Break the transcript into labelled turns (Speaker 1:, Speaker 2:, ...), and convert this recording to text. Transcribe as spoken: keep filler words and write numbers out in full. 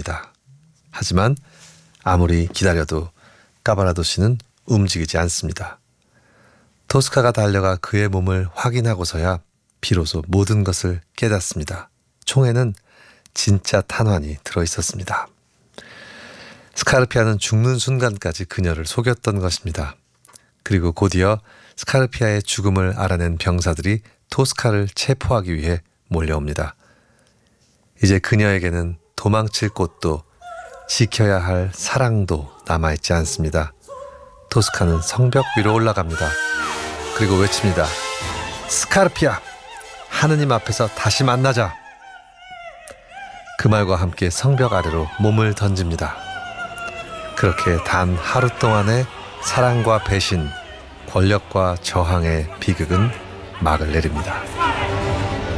Speaker 1: 기다립니다. 하지만 아무리 기다려도 까바라도시는 움직이지 않습니다. 토스카가 달려가 그의 몸을 확인하고서야 비로소 모든 것을 깨닫습니다. 총에는 진짜 탄환이 들어있었습니다. 스카르피아는 죽는 순간까지 그녀를 속였던 것입니다. 그리고 곧이어 스카르피아의 죽음을 알아낸 병사들이 토스카를 체포하기 위해 몰려옵니다. 이제 그녀에게는 도망칠 곳도 지켜야 할 사랑도 남아있지 않습니다. 토스카는 성벽 위로 올라갑니다. 그리고 외칩니다. 스카르피아! 하느님 앞에서 다시 만나자! 그 말과 함께 성벽 아래로 몸을 던집니다. 그렇게 단 하루 동안의 사랑과 배신, 권력과 저항의 비극은 막을 내립니다.